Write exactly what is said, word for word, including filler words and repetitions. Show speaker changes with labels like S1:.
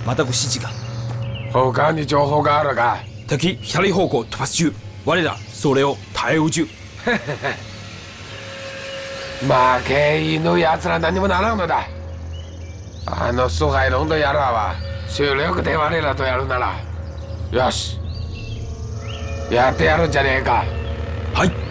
S1: またご指示が。
S2: 他に情報があるか？
S1: 敵左方向突発中。我らそれを耐えう中。
S2: 負け犬奴ら何もならんのだ。あの蘇海龍とやらは主力で我らとやるならよしやってやるんじゃねえか。
S1: はい。